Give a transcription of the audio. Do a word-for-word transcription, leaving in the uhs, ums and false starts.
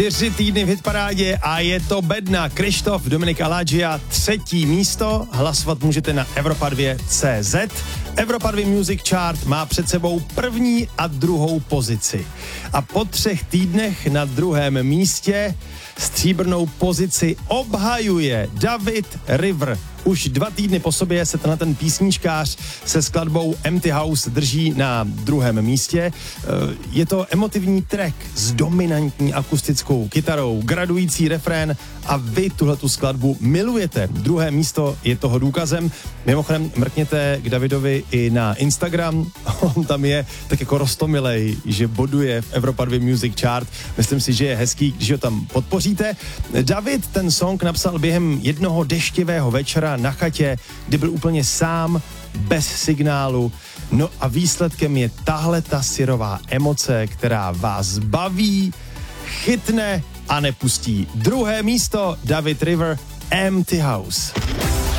Čtyři týdny v hitparádě a je to bedna. Krištof, Dominik Aladžia, třetí místo. Hlasovat můžete na Evropa dva tečka cé zet. Evropa dva Music Chart má před sebou první a druhou pozici. A po třech týdnech na druhém místě stříbrnou pozici obhajuje David River. Už dva týdny po sobě se tenhle ten písničkář se skladbou Empty House drží na druhém místě. Je to emotivní track s dominantní akustickou kytarou, gradující refrén a vy tuhletu skladbu milujete. Druhé místo je toho důkazem. Mimochodem mrkněte k Davidovi i na Instagram. On tam je tak jako roztomilej, že boduje v Evropa dva Music Chart. Myslím si, že je hezký, když ho tam podpoříte. David ten song napsal během jednoho deštivého večera na chatě, kdy byl úplně sám, bez signálu. No a výsledkem je tahle ta syrová emoce, která vás baví, chytne a nepustí. Druhé místo David River, Empty House.